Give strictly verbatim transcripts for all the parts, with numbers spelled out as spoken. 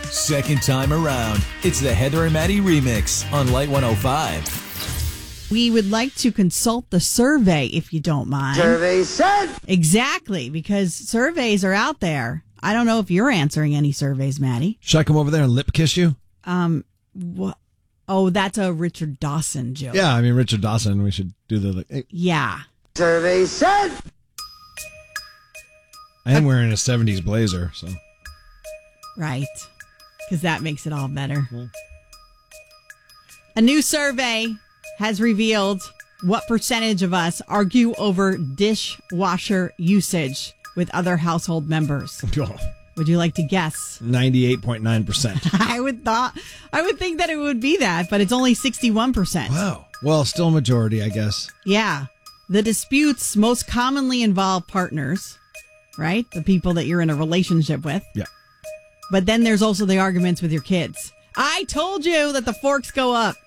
Second time around, it's the Heather and Maddie remix on Light one oh five. We would like to consult the survey, if you don't mind. Survey said. Exactly, because surveys are out there. I don't know if you're answering any surveys, Maddie. Should I come over there and lip kiss you? Um, what? Oh, that's a Richard Dawson joke. Yeah, I mean, Richard Dawson, we should do the... Like, hey. Yeah. Survey said. I am wearing a seventies blazer, so... Right, because that makes it all better. Mm-hmm. A new survey has revealed what percentage of us argue over dishwasher usage with other household members. Oh. Would you like to guess? ninety-eight point nine percent. I would thought I would think that it would be that, but it's only sixty-one percent. Wow. Well, still a majority, I guess. Yeah. The disputes most commonly involve partners, right? The people that you're in a relationship with. Yeah. But then there's also the arguments with your kids. I told you that the forks go up.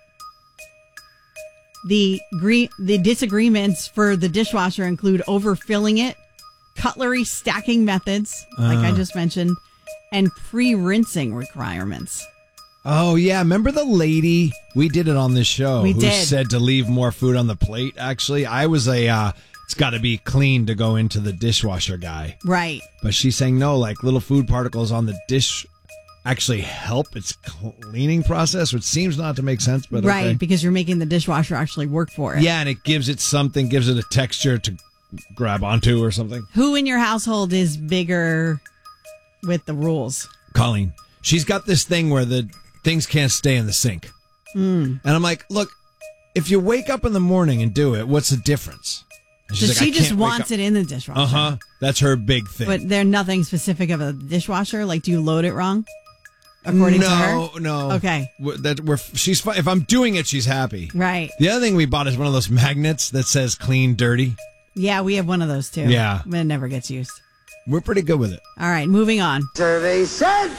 The gre- the disagreements for the dishwasher include overfilling it, cutlery stacking methods, like uh. I just mentioned, and pre-rinsing requirements. Oh, yeah. Remember the lady? We did it on this show. We who did. said to leave more food on the plate, actually. I was a, uh, it's got to be clean to go into the dishwasher guy. Right. But she's saying no, like little food particles on the dish actually help its cleaning process, which seems not to make sense. But Right, okay. because you're making the dishwasher actually work for it. Yeah, and it gives it something, gives it a texture to grab onto or something. Who in your household is bigger with the rules? Colleen. She's got this thing where the things can't stay in the sink. Mm. And I'm like, look, if you wake up in the morning and do it, what's the difference? And So she's she like, I just can't wake wants up. it in the dishwasher. Uh-huh. That's her big thing. But there's nothing specific of a dishwasher? Like, do you load it wrong? According no, to her? No, Okay. We're, that we're she's fi- if I'm doing it, she's happy. Right. The other thing we bought is one of those magnets that says clean, dirty. Yeah, we have one of those too. Yeah. But it never gets used. We're pretty good with it. All right, moving on. Survey said.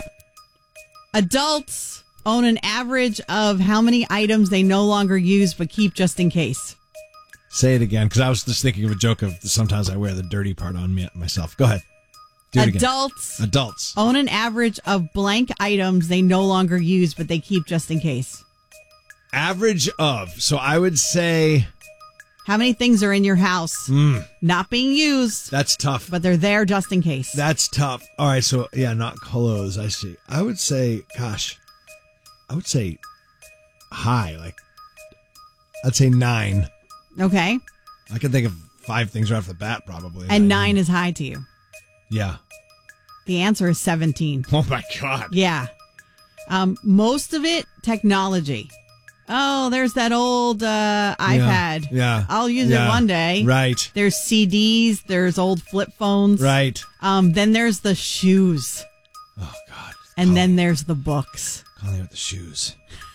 Adults own an average of how many items they no longer use but keep just in case. Say it again, because I was just thinking of a joke of sometimes I wear the dirty part on me myself. Go ahead. Do it again. Adults Adults own an average of blank items they no longer use but they keep just in case. Average of. So I would say... How many things are in your house Mm, not being used, that's tough. but they're there just in case? That's tough. All right, so yeah, not clothes. I see. I would say, gosh, I would say high. Like, I'd say nine. Okay. I can think of five things right off the bat, probably. And nine is high to you. Yeah. The answer is seventeen. Oh my God. Yeah. Um, most of it, technology. Oh, there's that old uh, iPad. Yeah. I'll use Yeah. it one day. Right. There's C Ds. There's old flip phones. Right. Um, then there's the shoes. Oh God. And Colleen, then there's the books. Colleen with the shoes.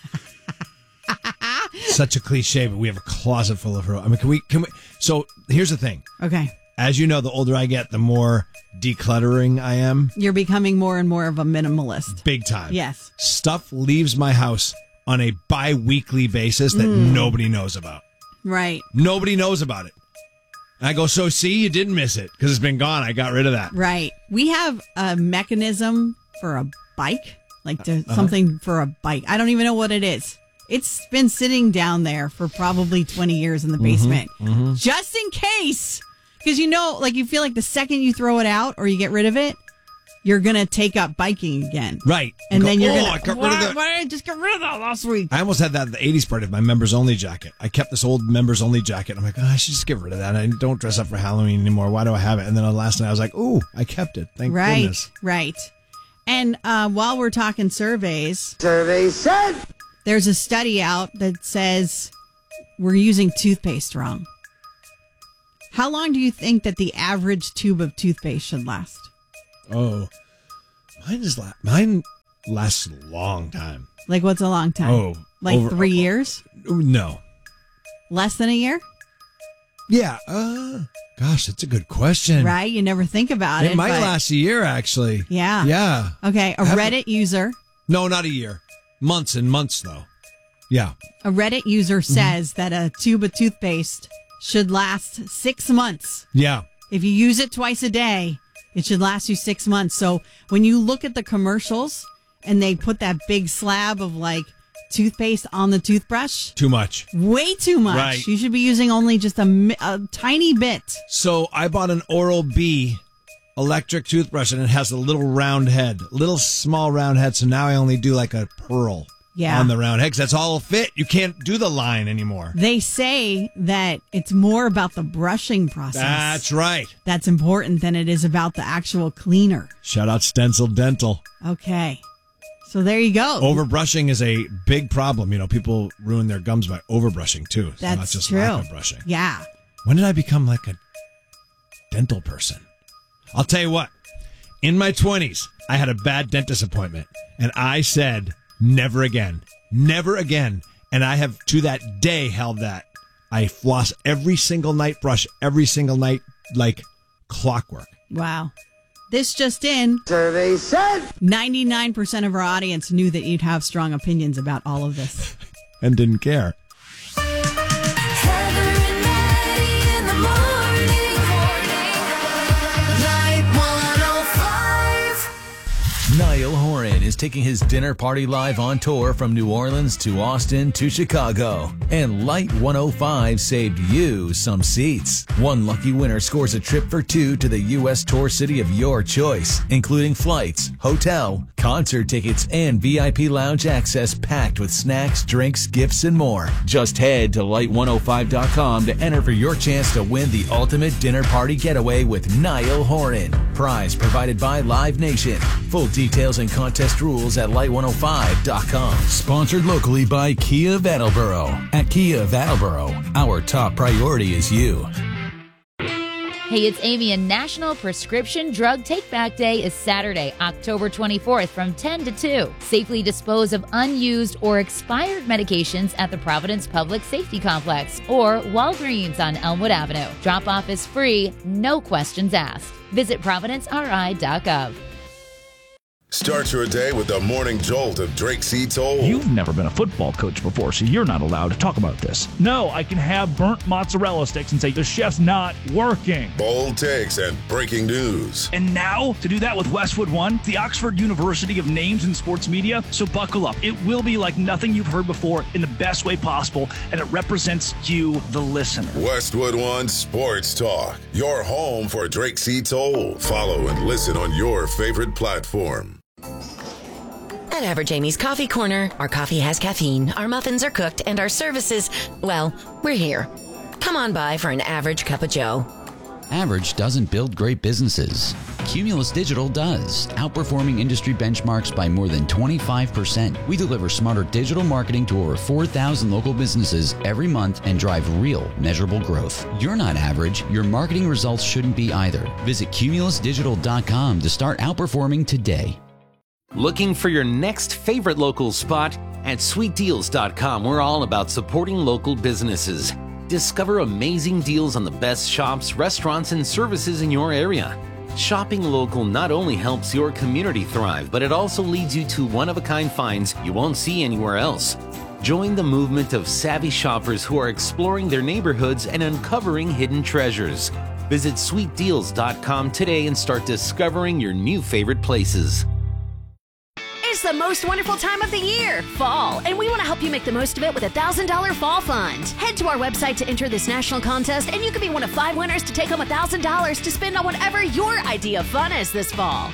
Such a cliche, but we have a closet full of her. I mean, can we? Can we? So here's the thing. Okay. As you know, the older I get, the more decluttering I am. You're becoming more and more of a minimalist. Big time. Yes. Stuff leaves my house on a bi-weekly basis that Mm. nobody knows about. Right. Nobody knows about it. And I go, so see, you didn't miss it because it's been gone. I got rid of that. Right. We have a mechanism for a bike, like to, Uh-huh. something for a bike. I don't even know what it is. It's been sitting down there for probably twenty years in the basement, mm-hmm. just in case. Because you know, like you feel like the second you throw it out or you get rid of it, you're going to take up biking again. Right. And Go, then you're oh, going I to, got why, rid of that. why did I just get rid of that last week? I almost had that at the eighties party of my members only jacket. I kept this old members only jacket. I'm like, oh, I should just get rid of that. I don't dress up for Halloween anymore. Why do I have it? And then on last night I was like, ooh, I kept it. Thank Right, goodness. right. And uh, while we're talking surveys, Survey said. there's a study out that says we're using toothpaste wrong. How long do you think that the average tube of toothpaste should last? Oh, mine is la- mine lasts a long time. Like, what's a long time? Oh, like over- three years? No. Less than a year? Yeah. Uh, gosh, that's a good question. Right? You never think about it. It might but- last a year, actually. Yeah. Yeah. Okay. A I haven't- Reddit user. No, not a year. Months and months, though. Yeah. A Reddit user Mm-hmm. says that a tube of toothpaste should last six months. Yeah. If you use it twice a day, it should last you six months. So when you look at the commercials and they put that big slab of like toothpaste on the toothbrush. Too much. Way too much. Right. You should be using only just a, mi- a tiny bit. So I bought an Oral-B electric toothbrush, and it has a little round head, little small round head. So now I only do like a pearl Yeah. on the round head, 'cause that's all it'll fit. You can't do the line anymore. They say that it's more about the brushing process. That's right. That's important than it is about the actual cleaner. Shout out Stencil Dental. Okay. So there you go. Overbrushing is a big problem. You know, people ruin their gums by overbrushing too. So That's not just true. lack of brushing. Yeah. When did I become like a dental person? I'll tell you what. In my twenties, I had a bad dentist appointment, and I said, never again. Never again. And I have, to that day, held that. I floss every single night, brush every single night, like clockwork. Wow. This just in, Survey said. ninety-nine percent of our audience knew that you'd have strong opinions about all of this. And didn't care. Heather and Maddie in the morning. Night one oh five. Niall Horan is taking his dinner party live on tour from New Orleans to Austin to Chicago. And Light one oh five saved you some seats. One lucky winner scores a trip for two to the U S tour city of your choice, including flights, hotel, concert tickets, and V I P lounge access packed with snacks, drinks, gifts, and more. Just head to light one oh five dot com to enter for your chance to win the ultimate dinner party getaway with Niall Horan. Prize provided by Live Nation. Full details and contest rules at light one oh five dot com. Sponsored locally by Kia of Attleboro. At Kia of Attleboro, our top priority is you. Hey, it's Amy, and National Prescription Drug Take-Back Day is Saturday, October twenty-fourth from ten to two. Safely dispose of unused or expired medications at the Providence Public Safety Complex or Walgreens on Elmwood Avenue. Drop-off is free, no questions asked. Visit providence r i dot gov. Start your day with the morning jolt of Drake C. Toll. You've never been a football coach before, so you're not allowed to talk about this. No, I can have burnt mozzarella sticks and say the chef's not working. Bold takes and breaking news. And now, to do that with Westwood One, the Oxford University of Names in Sports Media. So buckle up. It will be like nothing you've heard before in the best way possible, and it represents you, the listener. Westwood One Sports Talk. Your home for Drake C. Toll. Follow and listen on your favorite platform. At Average Amy's Coffee Corner, our coffee has caffeine, our muffins are cooked, and our services, well, we're here. Come on by for an average cup of joe. Average doesn't build great businesses. Cumulus Digital does, outperforming industry benchmarks by more than twenty-five percent. We deliver smarter digital marketing to over four thousand local businesses every month and drive real, measurable growth. You're not average. Your marketing results shouldn't be either. Visit cumulus digital dot com to start outperforming today. Looking for your next favorite local spot? At sweet deals dot com, we're all about supporting local businesses. Discover amazing deals on the best shops, restaurants, and services in your area. Shopping local not only helps your community thrive, but it also leads you to one-of-a-kind finds you won't see anywhere else. Join the movement of savvy shoppers who are exploring their neighborhoods and uncovering hidden treasures. Visit sweet deals dot com today and start discovering your new favorite places. It's the most wonderful time of the year, fall, and we want to help you make the most of it with a one thousand dollars fall fund. Head to our website to enter this national contest, and you could be one of five winners to take home one thousand dollars to spend on whatever your idea of fun is this fall.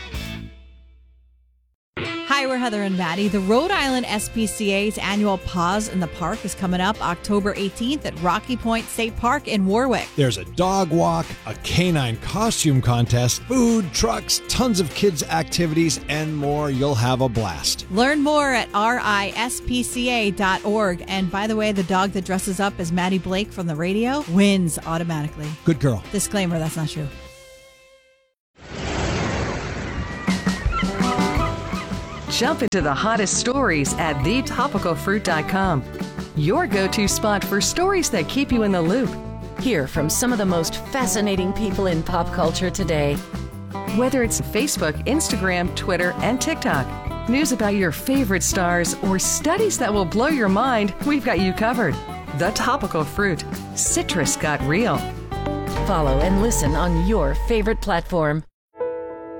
Hi, we're Heather and Maddie. The Rhode Island S P C A's annual Paws in the Park is coming up October eighteenth at Rocky Point State Park in Warwick. There's a dog walk, a canine costume contest, food, trucks, tons of kids' activities, and more. You'll have a blast. Learn more at R I S P C A dot org. And by the way, the dog that dresses up as Maddie Blake from the radio wins automatically. Good girl. Disclaimer, that's not true. Jump into the hottest stories at the topical fruit dot com. Your go-to spot for stories that keep you in the loop. Hear from some of the most fascinating people in pop culture today. Whether it's Facebook, Instagram, Twitter, and TikTok, news about your favorite stars, or studies that will blow your mind, we've got you covered. The Topical Fruit. Citrus got real. Follow and listen on your favorite platform.